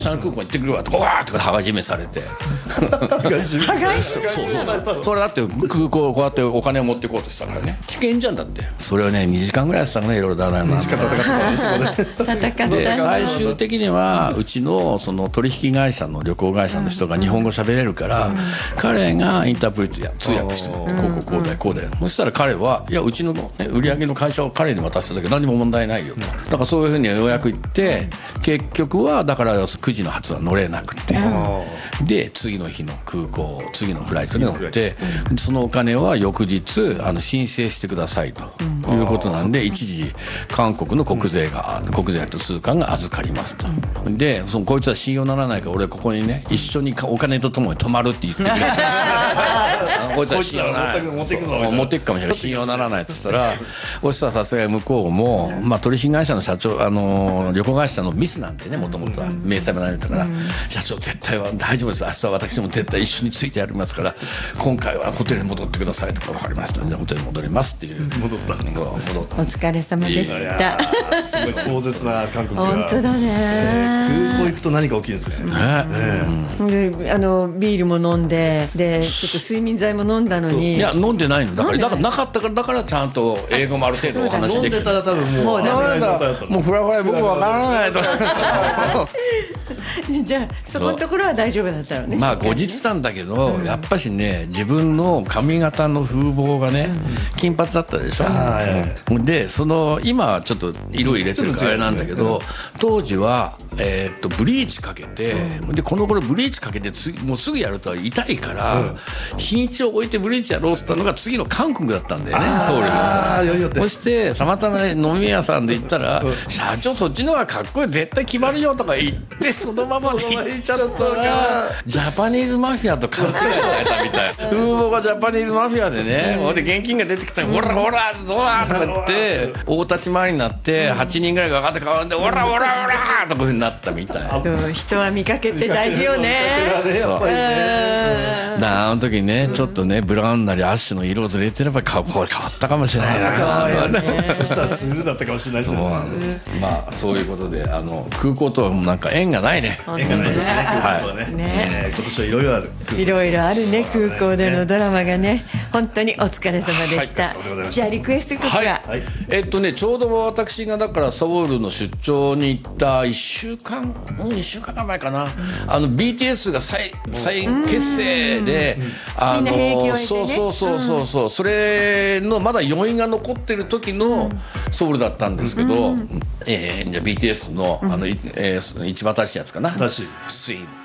シャン空港に行ってくるわとかわーとか羽交い締めされて羽交い締めそれだって空港こうやってお金を持っていこうとしたからね、危険じゃん。だってそれをね2時間ぐらいやってたのね、いろいろだな2時間戦ったで最終的にはうちのその取引会社の旅行会社の人が日本語喋れるから、彼がインタープレートや通訳して、こうだよこうだよ、そしたら彼はいやうちの、ね、売り上げの会社を彼に渡しただけ何も問題ないよと、だからそういうふうにようやく言って結局はだから9時の発は乗れなくて、で次の日の空港次のフライトに乗って、そのお金は翌日申請してくださいということなんで、一時韓国の国税と通関が預かりますと。でこいつは信用ならないから俺ここにね一緒にお金とともに泊まるって言ってくれたこいつは信用ならない持っていくかもしれない、信用ならないって言ったらそしたらさすがに向こうも、取引会社の社長旅行会社のミスなんでね、もともとは明細もないんだから、社長絶対は大丈夫です、明日は私も絶対一緒についてやりますから今回はホテルに戻ってくださいとか、分かりましたね、ホテルに戻りますっていう戻ったお疲れ様でした。 すごい壮絶な韓国が本当だね、 空港行くと何か起きるんですね、 でビールも飲んでちょっと睡眠剤も飲んだのに、 いや飲んでないのだからなかったから、だからちゃんと英語もある程度お話できて、 飲んでたら多分もうもうフラフラ僕分からないとじゃあそこのところは大丈夫だったのね。 後日なんだけど、やっぱしね自分の髪型の風貌がね、金髪だったでしょ、で今はちょっと色入れてるからあれなんだけど、当時は、ブリーチかけて、でこの頃ブリーチかけてもうすぐやると痛いから、日にちを置いてブリーチやろうって言ったのが次の韓国だったんだよね、ソウルに。そしてたまたま飲み屋さんで行ったら、社長そっちの方がかっこいい絶対決まるよとか言ってそのままで行っちゃったらジャパニーズマフィアと勘違いされたみたい。風貌がジャパニーズマフィアでね、で現金が出てきたら「ほらほらどうだ!」とか言って大立ち回りになって8人ぐらいが上がって変わって「ほらほらほら!」とかいうになったみたい。 人は見かけって大事よね。 あの時にねちょっとねブラウンなりアッシュの色をずれてればこれ変わったかもしれないな。 そしたらスルーだったかもしれないですね。 そういうことで空港とはなんか縁がないね。 縁がないですね、空港はね。今年はいろいろある。 いろいろあるね、空港でのドラマがね。本当にお疲れ様でした。じゃあリクエスト曲が、 ちょうど私がだからソウルの出張に行った1週間2週間前かな、BTS が再結成でそうそれのまだ余韻が残ってる時のソウルだったんですけど、じゃあ BTS の一番新しいやつかな、スイン